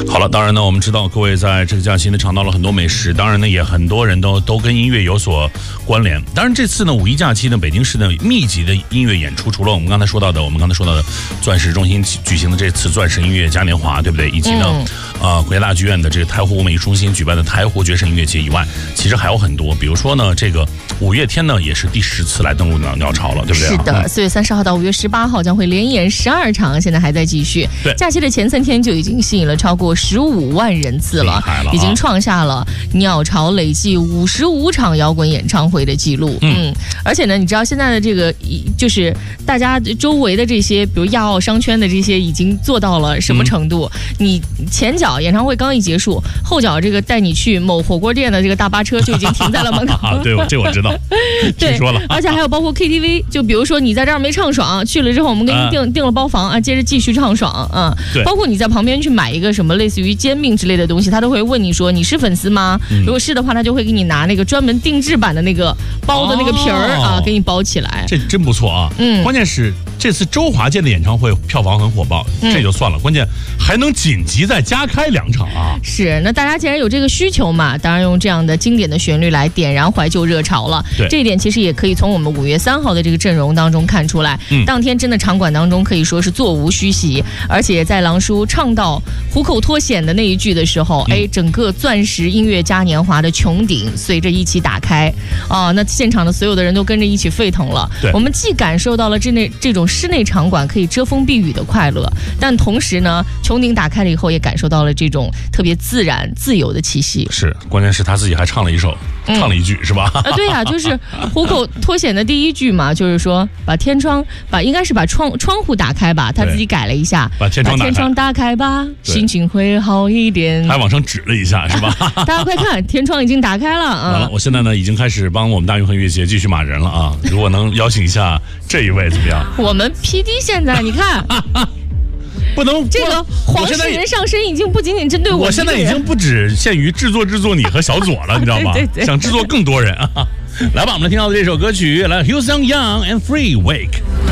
好了，当然呢，我们知道各位在这个假期呢尝到了很多美食，当然呢，也很多人都跟音乐有所关联。当然，这次呢五一假期呢，北京市呢密集的音乐演出，除了我们刚才说到的钻石中心举行的这次钻石音乐嘉年华，对不对？以及呢，国家大剧院的这个太湖文艺中心举办的太湖爵士音乐节以外，其实还有很多，比如说呢，这个五月天呢也是第10次来登陆鸟巢了，对不对？ 是的，4月30号到5月18号将会连演12场，现在还在继续。 对， 假期的前3天就已经吸引了超过15万人次了，已经创下了鸟巢累计55场摇滚演唱会的记录。而且呢，你知道现在的这个就是大家周围的这些，比如亚奥商圈的这些，已经做到了什么程度？你前脚演唱会刚一结束，后脚这个带你去某火锅店的这个大巴车就已经停在了门口。 对，这我知道，听说了。 而且还有包括 KTV， 就比如说你在这儿没唱爽，去了之后我们给你订了包房啊，接着继续唱爽啊。 对， 包括你在旁边去买一个什么类似于煎饼之类的东西，他都会问你说你是粉丝吗？如果是的话，他就会给你拿那个专门定制版的那个包的那个皮儿给你包起来。 这真不错啊。关键是这次周华健的演唱会票房很火爆，这就算了，关键还能紧急再加开2场啊。 是，那大家既然有这个需求嘛，当然用这样的经典的旋律来点燃怀旧热潮了。 对， 这一点其实也可以从我们5月3号的这个阵容当中看出来。当天真的场馆当中可以说是座无虚席，而且在郎叔唱到虎口脱险的那一句的时候，整个钻石音乐嘉年华的穹顶随着一起打开那现场的所有的人都跟着一起沸腾了。我们既感受到了这种室内场馆可以遮风避雨的快乐，但同时呢，穹顶打开了以后也感受到了这种特别自然自由的气息。 是，关键是他自己还唱了一句是吧？ 对呀，就是虎口脱险的第一句嘛，就是说应该是把窗户打开吧，他自己改了一下， 把天窗打开吧，心情会好一点。 还往上指了一下是吧？ 大家快看，天窗已经打开了啊！ 完了，我现在呢已经开始帮我们大运河音乐节继续骂人了啊！如果能邀请一下这一位怎么样？ 我们 PD 现在你看。 不能，这个黄世仁上身已经不仅仅针对我现在已经不只限于制作你和小左了，你知道吗？ 对， 想制作更多人啊！来吧，我们来听到的这首歌曲，来 Hugh Young and Free Wake。